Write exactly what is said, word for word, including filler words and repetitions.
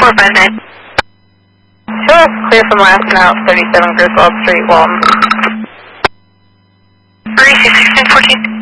four five nine. Show us clear from last and out, thirty-seven Griswold Street, Walton. Maurice, sixteen fourteen.